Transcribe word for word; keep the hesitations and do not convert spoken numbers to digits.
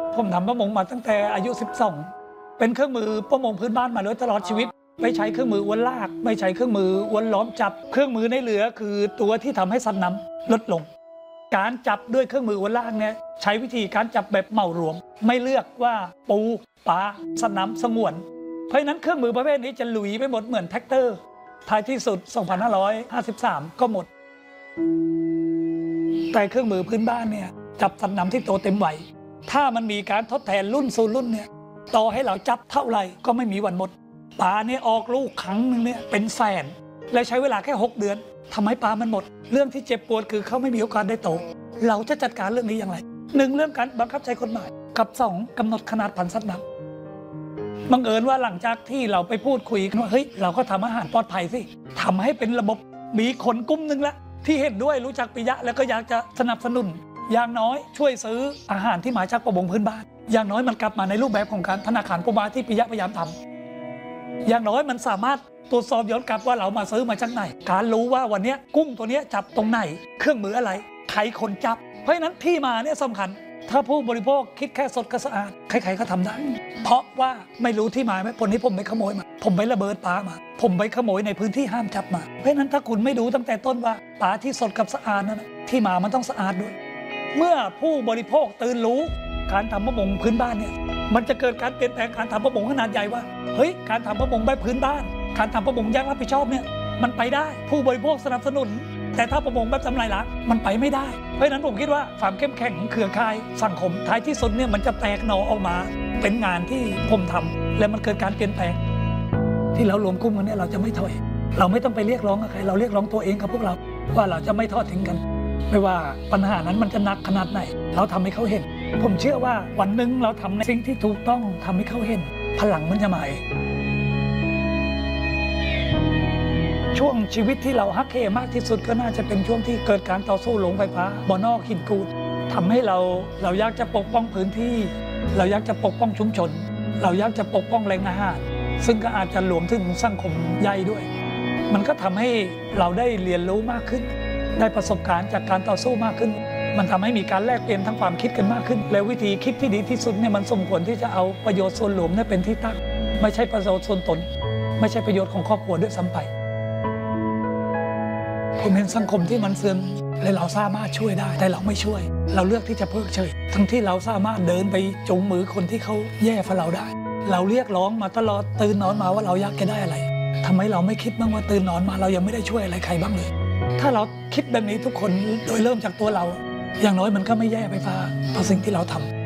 ผมทำประมงมาตั้งแต่อายุสิบสองเป็นเครื่องมือประมงพื้นบ้านมาโดยตลอดชีวิตไม่ใช้เครื่องมืออวนลากไม่ใช้เครื่องมืออวนล้อมจับเครื่องมือในเรือคือตัวที่ทำให้สัตว์น้ำลดลงการจับด้วยเครื่องมืออวนลากเนี่ยใช้วิธีการจับแบบเหมารวมไม่เลือกว่าปูปลาสัตว์น้ำสงวนเพราะฉะนั้นเครื่องมือประเภทนี้จะหลุยไปหมดเหมือนแท็กเตอร์ท้ายที่สุดสองพันห้าร้อยห้าสิบสามก็หมดแต่เครื่องมือพื้นบ้านเนี่ยจับสัตว์น้ำที่โตเต็มวัยถ้ามันมีการทดแทนรุ่นสู่รุ่นเนี่ยต่อให้เราจับเท่าไหร่ก็ไม่มีวันหมดปลาเนี่ยออกลูกครั้งนึงเนี่ยเป็นแสนและใช้เวลาแค่หกเดือนทำให้ปลามันหมดเรื่องที่เจ็บปวดคือเขาไม่มีโอกาสได้โตเราจะจัดการเรื่องนี้อย่างไรหนึ่งเรื่องการบังคับใช้กฎหมายกับสองกำหนดขนาดพันธุ์สัตว์น้ำบังเอิญว่าหลังจากที่เราไปพูดคุยกันว่าเฮ้ยเราก็ทำอาหารปลอดภัยสิทำให้เป็นระบบมีคนกลุ่มนึงละที่เห็นด้วยรู้จักปิยะแล้วก็อยากจะสนับสนุนอย่างน้อยช่วยซื้ออาหารที่มาจากประมงพื้นบ้านอย่างน้อยมันกลับมาในรูปแบบของการธนาคารปูม้าที่ปิยะพยายามทำอย่างน้อยมันสามารถตรวจสอบย้อนกลับว่าเรามาซื้อมาจากไหนการรู้ว่าวันนี้กุ้งตัวนี้จับตรงไหนเครื่องมืออะไรใครคนจับเพราะฉะนั้นที่มาเนี่ยสำคัญถ้าผู้บริโภคคิดแค่สดก็สะอาดใครๆก็ทำได้เพราะว่าไม่รู้ที่มาไหมคนนี้ผมไปขโมยมาผมไประเบิดปลามาผมไปขโมยในพื้นที่ห้ามจับมาเพราะฉะนั้นถ้าคุณไม่รู้ตั้งแต่ต้นว่าปลาที่สดกับสะอาดนั้นที่มามันต้องสะอาดด้วยเมื่อผู้บริโภคตื่นรู้การทำประมงพื้นบ้านเนี่ยมันจะเกิดการเปลี่ยนแปลงการทำประมงขนาดใหญ่ว่าเฮ้ยการทำประมงแบบพื้นบ้านการทำประมงอย่างรับผิดชอบเนี่ยมันไปได้ผู้บริโภคสนับสนุนแต่ถ้าประมงแบบทำลายล้างมันไปไม่ได้เพราะฉะนั้นผมคิดว่าความเข้มแข็งของเครือข่ายสังคมท้ายที่สุดเนี่ยมันจะแตกหน่อออกมาเป็นงานที่ผมทำและมันเกิดการเปลี่ยนแปลงที่เรารวมกลุ่มกันเนี่ยเราจะไม่ถอยเราไม่ต้องไปเรียกร้องกับใครเราเรียกร้องตัวเองกับพวกเราว่าเราจะไม่ทอดทิ้งกันไม่ว่าปัญหานั้นมันจะหนักขนาดไหนเราทำให้เขาเห็นผมเชื่อว่าวันหนึ่งเราทำในสิ่งที่ถูกต้องทำให้เขาเห็นพลังมันจะมาเองช่วงชีวิตที่เราฮักเฮมากที่สุดก็น่าจะเป็นช่วงที่เกิดการต่อสู้โรงไฟฟ้าบ่อนอกหินกูดทำให้เราเราอยากจะปกป้องพื้นที่เราอยากจะปกป้องชุมชนเราอยากจะปกป้องแหล่งอาหารซึ่งก็อาจจะรวมถึงสังคมใหญ่ด้วยมันก็ทำให้เราได้เรียนรู้มากขึ้นได้ประสบการณ์จากการต่อสู้มากขึ้นมันทำให้มีการแลกเปลี่ยนทั้งความคิดกันมากขึ้นแล้ววิธีคิดที่ดีที่สุดเนี่ยมันสมควรที่จะเอาประโยชน์ส่วนรวมเนี่ยเป็นที่ตั้งไม่ใช่ประโยชน์ส่วนตนไม่ใช่ประโยชน์ของครอบครัวด้วยซ้ำไปผมเห็นสังคมที่มันเสื่อมและเราสามารถช่วยได้แต่เราไม่ช่วยเราเลือกที่จะเพิกเฉยทั้งที่เราสามารถเดินไปจูงมือคนที่เขาแย่ฝ่าเราได้เราเรียกร้องมาตลอดตื่นนอนมาว่าเราอยากจะได้อะไรทำไมเราไม่คิดบ้างว่าตื่นนอนมาเรายังไม่ได้ช่วยอะไรใครบ้างเลยถ้าเราคิดแบบนี้ทุกคนโดยเริ่มจากตัวเราอย่างน้อยมันก็ไม่แย่ไปฟ้าต่อสิ่งที่เราทำ